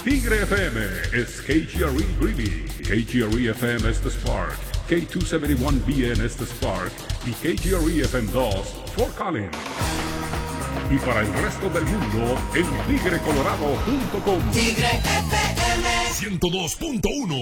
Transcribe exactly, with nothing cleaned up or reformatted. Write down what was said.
Tigre F M es K G R E Greeley, K G R E F M es The Spark, K doscientos setenta y uno B N es The Spark y K G R E F M dos Fort Collins. Y para el resto del mundo en tigre colorado punto com. Tigre F M ciento dos punto uno